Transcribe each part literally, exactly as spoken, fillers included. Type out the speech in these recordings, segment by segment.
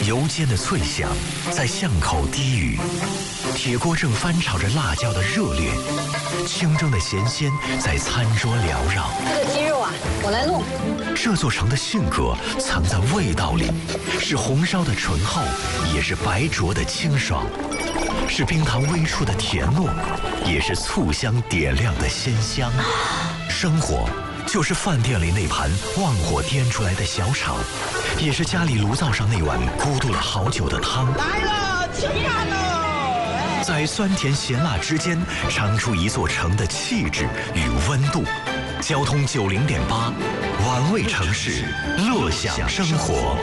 油煎的脆响在巷口低语，铁锅正翻炒着辣椒的热烈，清蒸的咸鲜在餐桌缭绕。 这个鸡肉啊，我来弄。 这座城的性格藏在味道里，是红烧的醇厚，也是白灼的清爽，是冰糖微出的甜糯，也是醋香点亮的鲜香。生活就是饭店里那盘旺火颠出来的小炒，也是家里炉灶上那碗咕嘟了好久的汤。 来了，吃饭喽！ 在酸甜咸辣之间，尝出一座城的气质与温度。交通九零点八，玩味城市，乐享生活。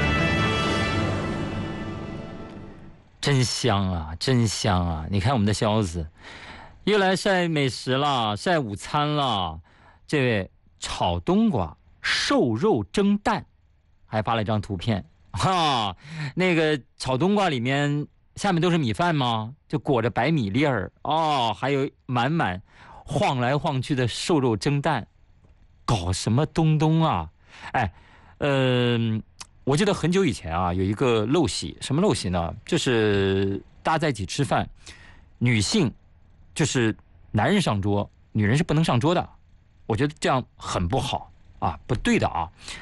真香啊，真香啊！你看我们的肖子，又来晒美食了，晒午餐了。这位炒冬瓜、瘦肉蒸蛋，还发了一张图片。哈，那个炒冬瓜里面下面都是米饭吗？就裹着白米粒儿哦，还有满满晃来晃去的瘦肉蒸蛋，搞什么东东啊？哎，嗯、呃，我记得很久以前啊，有一个陋习，什么陋习呢？就是大家在一起吃饭，女性就是男人上桌，女人是不能上桌的。我觉得这样很不好啊，不对的啊。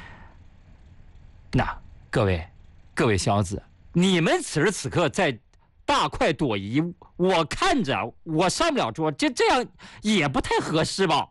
那各位各位小子，你们此时此刻在大快朵颐，我看着我上不了桌，这这样也不太合适吧？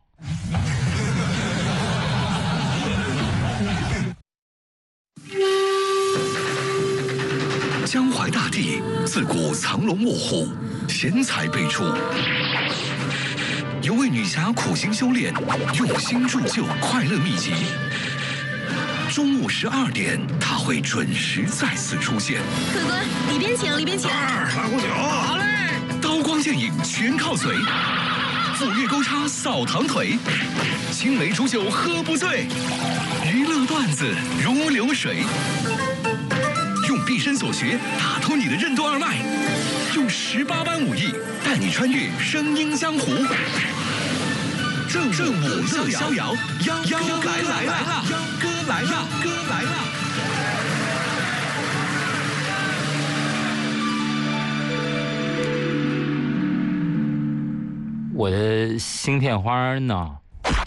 江淮大地自古藏龙卧虎，贤才辈出。有位女侠苦心修炼，用心铸就快乐秘籍。中午十二点，她会准时再次出现。 客官，里边请，里边请。 二来壶酒，好嘞。 刀光剑影全靠嘴，斧钺钩叉扫堂腿，青梅煮酒喝不醉，娱乐段子如流水。用毕生所学打通你的任督二脉，用十八般武艺带你穿越声音江湖。正正午乐逍遥，幺幺哥来来了，幺哥来了，哥来了。 我的芯片花呢？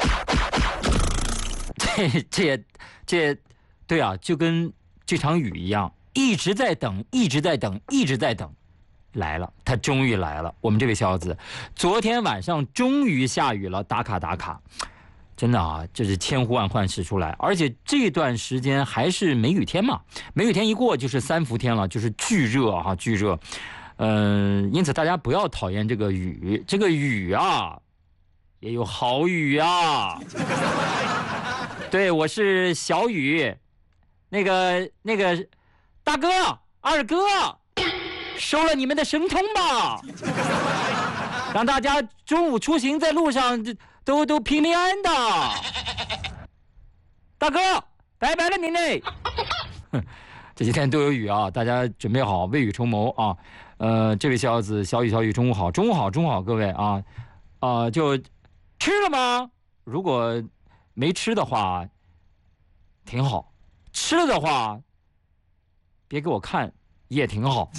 这这这，对啊，就跟这场雨一样。一直在等，一直在等，一直在等，来了，他终于来了。我们这位小子，昨天晚上终于下雨了，打卡打卡，真的啊，这是千呼万唤始出来。而且这段时间还是梅雨天嘛，梅雨天一过就是三伏天了，就是巨热啊，巨热。嗯、呃，因此大家不要讨厌这个雨，这个雨啊，也有好雨啊。对，我是小雨，那个那个。大哥二哥，收了你们的神通吧，让大家中午出行在路上都都平平安安的。大哥拜拜了您嘞。这几天都有雨啊，大家准备好未雨绸缪啊。呃，这位小子小雨小雨，中午好，中午好，中午好，各位啊啊、呃，就吃了吗？如果没吃的话，挺好；吃了的话，别给我看，也挺好。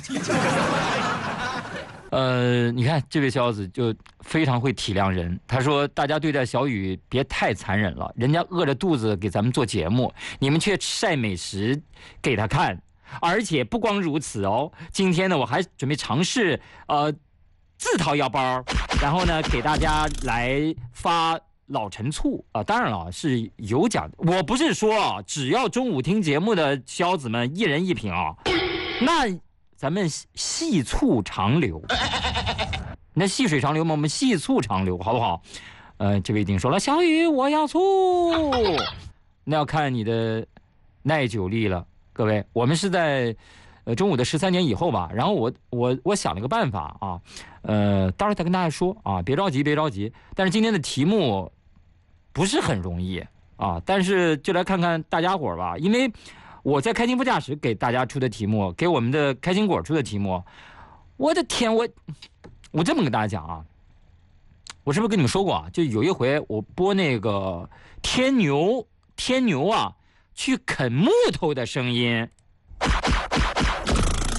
呃，你看这位小子就非常会体谅人。他说：“大家对待小雨别太残忍了，人家饿着肚子给咱们做节目，你们却晒美食给他看。而且不光如此哦，今天呢，我还准备尝试呃自掏腰包，然后呢给大家来发。”老陈醋啊、呃，当然了，是有奖的。我不是说啊，只要中午听节目的小子们一人一瓶啊，那咱们细醋长流，那细水长流嘛，我们细醋长流，好不好？呃，这位已经说了，小雨我要醋，那要看你的耐久力了，各位。我们是在呃中午的十三点以后吧，然后我我我想了个办法啊，呃，到时候再跟大家说啊，别着急，别着急。但是今天的题目。不是很容易啊，但是就来看看大家伙吧，因为我在开心副驾驶给大家出的题目，给我们的开心果出的题目，我的天，我我这么跟大家讲啊，我是不是跟你们说过啊？就有一回我播那个天牛天牛啊去啃木头的声音，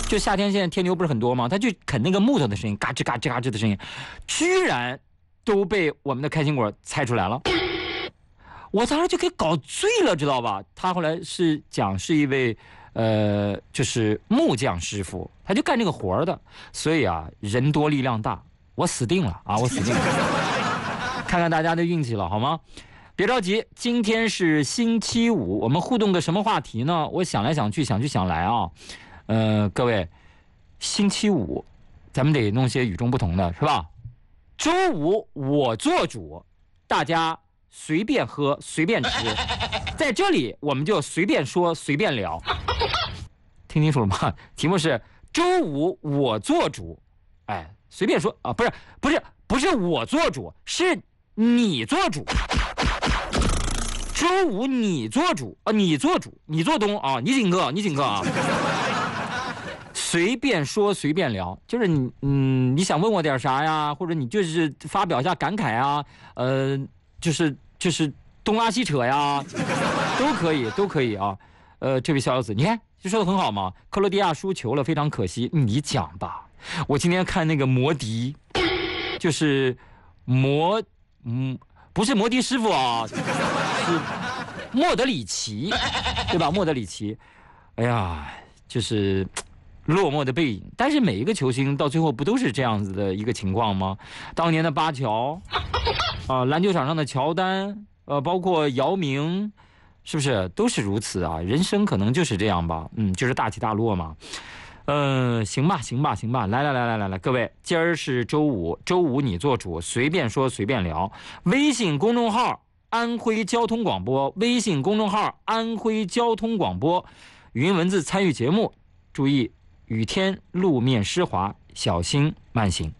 就夏天现在天牛不是很多吗？他就啃那个木头的声音，嘎吱嘎吱嘎吱的声音，居然都被我们的开心果猜出来了。我当时就给搞醉了，知道吧？他后来是讲是一位呃，就是木匠师傅，他就干这个活的，所以啊，人多力量大，我死定了啊，我死定了。看看大家的运气了，好吗？别着急，今天是星期五，我们互动个什么话题呢？我想来想去，想去想来啊，呃，各位，星期五，咱们得弄些与众不同的，是吧？周五我做主，大家随便喝随便吃，在这里我们就随便说随便聊。听清楚了吗？题目是周五我做主，哎，随便说啊，不是不是不是我做主，是你做主。周五你做主啊，你做主，你做东啊，你请客，你请客啊。随便说随便聊，就是你嗯，你想问我点啥呀，或者你就是发表一下感慨啊，呃，就是就是东拉西扯呀，都可以都可以啊。呃，这位小友子，你看就说的很好嘛。克罗地亚输球了，非常可惜，你讲吧。我今天看那个摩迪，就是摩嗯。不是摩迪师傅啊，是莫德里奇，对吧？莫德里奇，哎呀，就是落寞的背影。但是每一个球星到最后不都是这样子的一个情况吗？当年的巴乔，啊，篮球场上的乔丹，呃，包括姚明，是不是都是如此啊？人生可能就是这样吧，嗯，就是大起大落嘛。呃，行吧，行吧，行吧，来来来来来来，各位，今儿是周五，周五你做主，随便说随便聊。微信公众号安徽交通广播，微信公众号安徽交通广播，语音文字参与节目，注意雨天路面湿滑，小心慢行。